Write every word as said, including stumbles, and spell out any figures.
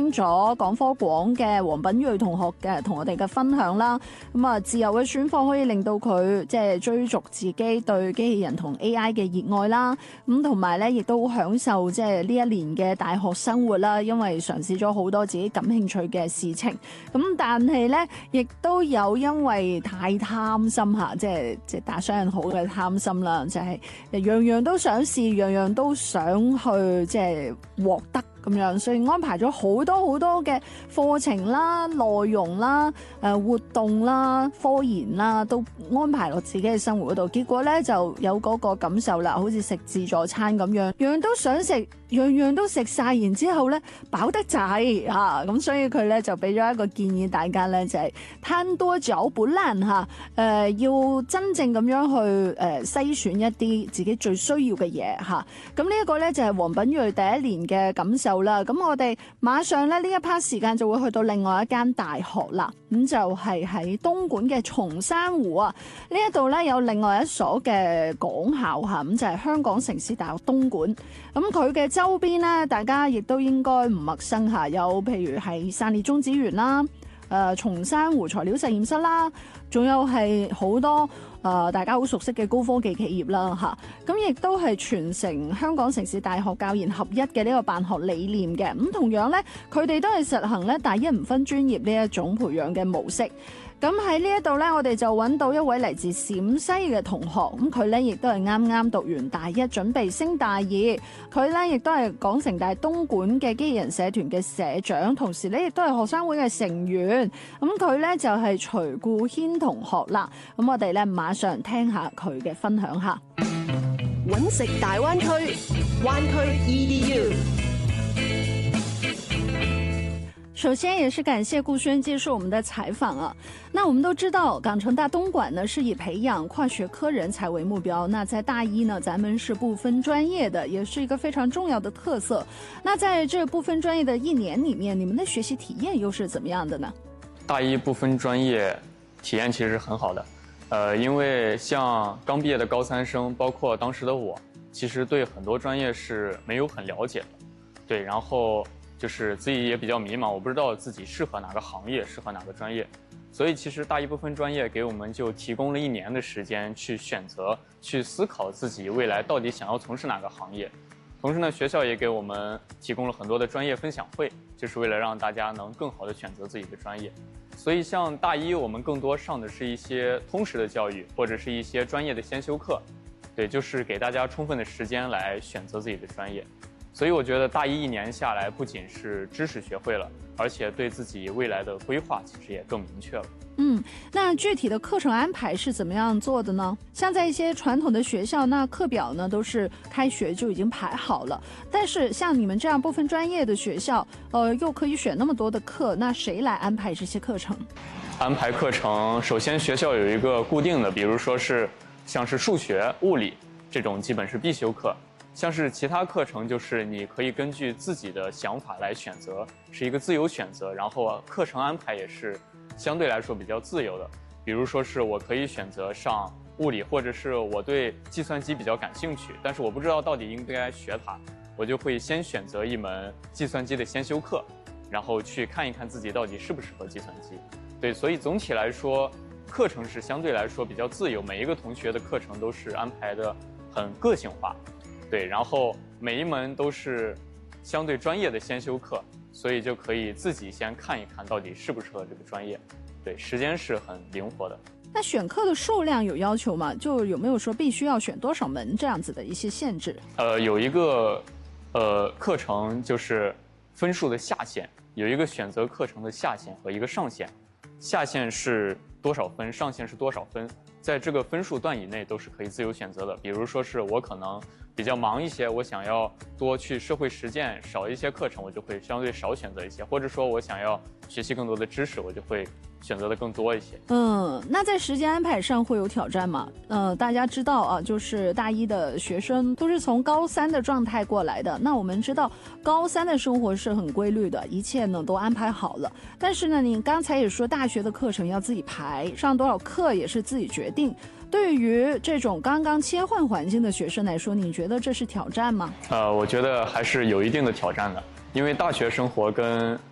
聽咗港科廣嘅黃品睿同學嘅同我哋嘅分享啦。咁啊，自由嘅選課可以令到佢即係追逐自己對機器人同 A I 嘅熱愛啦。咁同埋咧，亦都好享受即係呢一年嘅大學生活啦，因為嘗試咗好多自己感興趣嘅事情。咁但係咧，亦都有因為太貪心嚇，即係即係打傷人好嘅貪心啦，就係、是、樣樣都想試，樣樣都想去即係獲得。咁樣，所以安排咗好多好多嘅課程啦、內容啦、誒活動啦、科研啦，都安排落自己嘅生活嗰度。結果咧就有嗰個感受啦，好似食自助餐咁樣，樣樣都想食，樣樣都食晒，然之後咧飽得滯嚇。咁所以佢咧就俾咗一個建議大家咧，就係貪多嚼不爛嚇。誒要真正咁樣去誒篩選一啲自己最需要嘅嘢嚇。咁呢一個咧就係黃品睿第一年嘅感受。啦，咁我哋馬上咧呢一 part 時間就會去到另外一間大學啦，咁就係喺東莞嘅松山湖啊，呢一度咧有另外一所嘅港校吓，咁就係香港城市大學東莞，咁佢嘅周邊咧，大家亦都應該唔陌生吓，有譬如係散裂中子園啦，誒、呃、松山湖材料實驗室啦，仲有係好多。誒、呃，大家好熟悉嘅高科技企業啦，嚇，咁亦都係傳承香港城市大學教研合一嘅呢個辦學理念嘅。咁同樣咧，佢哋都係實行咧大一唔分專業呢一種培養嘅模式。咁喺呢一度咧，我哋就揾到一位嚟自陝西嘅同學，咁佢咧亦都係啱啱讀完大一，準備升大二。佢咧亦都係港城大東莞嘅機器人社團嘅社長，同時咧亦都係學生會嘅成員。咁佢咧就係徐固軒同學啦。咁我哋咧馬上聽下佢嘅分享下。 揾食大灣區，灣區 E D U。 首先也是感謝顧軒接受我們的採訪啊。那我們都知道港城大東莞呢是以培養跨學科人才為目標，那在大一呢咱們是不分專業的，也是一個非常重要的特色。那在這不分專業的一年裡面，你們的學習體驗又是怎麼樣的呢？ 大一不分專業體驗其實是很好的，呃，因為像剛畢業的高三生，包括當時的我，其實對很多專業是沒有很了解的，對，然後就是自己也比較迷茫，我不知道自己適合哪個行業，適合哪個專業，所以其實大一不分專業給我們就提供了一年的時間去選擇，去思考自己未來到底想要從事哪個行業。同時呢，學校也給我們提供了很多的專業分享會，就是為了讓大家能更好的選擇自己的專業。所以像大一我們更多上的是一些通識的教育，或者是一些專業的先修課，對，就是給大家充分的時間來選擇自己的專業。所以我覺得大一一年下來，不僅是知識學會了，而且對自己未來的規劃其實也更明確了。 嗯，那具體的課程安排是怎麼樣做的呢？像在一些傳統的學校，那課表呢都是開學就已經排好了。但是像你們這樣不分專業的學校，呃，又可以選那麼多的課，那誰來安排這些課程？ 安排課程，首先學校有一個固定的，比如說是像是數學、物理這種基本是必修課。像是其他課程，就是你可以根據自己的想法來選擇，是一個自由選擇。然後課程安排也是相對來說比較自由的。比如說是我可以選擇上物理，或者是我對計算機比較感興趣，但是我不知道到底應不應該學它，我就會先選擇一門計算機的先修課，然後去看一看自己到底適不適合計算機。對，所以總體來說，課程是相對來說比較自由，每一個同學的課程都是安排得很個性化。對，然後每一門都是相對專業的先修課，所以就可以自己先看一看到底適不適合這個專業。對，時間是很靈活的。 那選課的數量有要求嗎？就有沒有說必須要選多少門這樣子的一些限制？ 呃，有一個呃課程就是分數的下限，有一個選擇課程的下限和一個上限。下限是多少分，上限是多少分，在這個分數段以內都是可以自由選擇的。比如說是我可能比較忙一些，我想要多去社會實踐，少一些課程，我就會相對少選擇一些，或者說我想要學習更多的知識，我就會選擇的更多一些。 嗯，那在時間安排上會有挑戰嗎？呃，大家知道啊，就是大一的學生都是從高三的狀態過來的。那我們知道高三的生活是很規律的，一切呢都安排好了。但是呢，你剛才也說大學的課程要自己排，上多少課也是自己決定。對於這種剛剛切換環境的學生來說，你覺得這是挑戰嗎？ 呃，我覺得還是有一定的挑戰的，因為大學生活跟